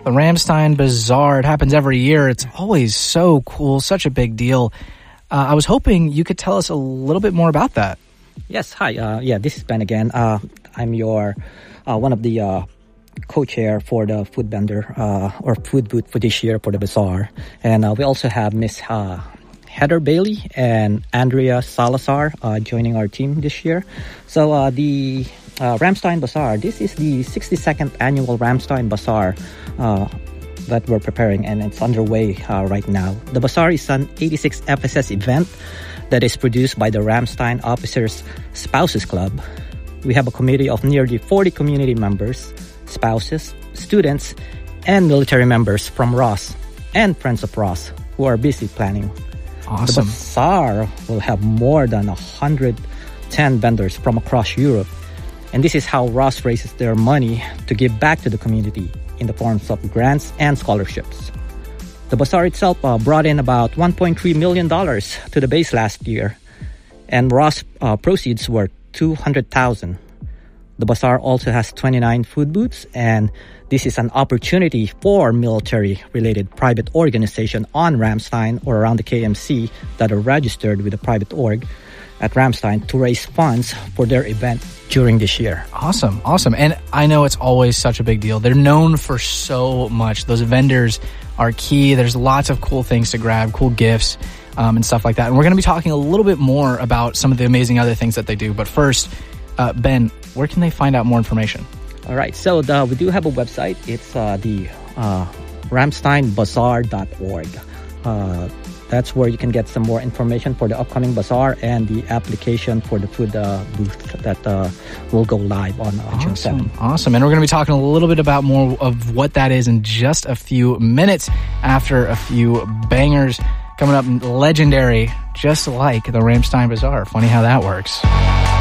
The Ramstein Bazaar. It happens every year. It's always so cool, such a big deal. I was hoping you could tell us a little bit more about that. Yes, hi. This is Ben again. I'm your one of the co-chair for the food vendor or food booth for this year for the bazaar. And we also have Miss Heather Bailey and Andrea Salazar joining our team this year. So the Ramstein Bazaar, this is the 62nd annual Ramstein Bazaar that we're preparing, and it's underway right now. The bazaar is an 86 FSS event that is produced by the Ramstein Officers Spouses Club. We have a committee of nearly 40 community members, spouses, students, and military members from Ross and Friends of Ross who are busy planning. Awesome. The bazaar will have more than 110 vendors from across Europe. And this is how Ross raises their money to give back to the community in the forms of grants and scholarships. The bazaar itself brought in about $1.3 million to the base last year, and Ross proceeds were $200,000. The bazaar also has 29 food booths, and this is an opportunity for military-related private organizations on Ramstein or around the KMC that are registered with a private org at Ramstein to raise funds for their event during this year. Awesome. And I know it's always such a big deal. They're known for so much. Those vendors are key. There's lots of cool things to grab, cool gifts, and stuff like that. And we're going to be talking a little bit more about some of the amazing other things that they do. But first, Ben, where can they find out more information? All right. So we do have a website. It's the ramsteinbazaar.org. That's where you can get some more information for the upcoming bazaar and the application for the food booth that will go live on June 7th. Awesome. And we're going to be talking a little bit about more of what that is in just a few minutes after a few bangers coming up, legendary, just like the Ramstein Bazaar. Funny how that works.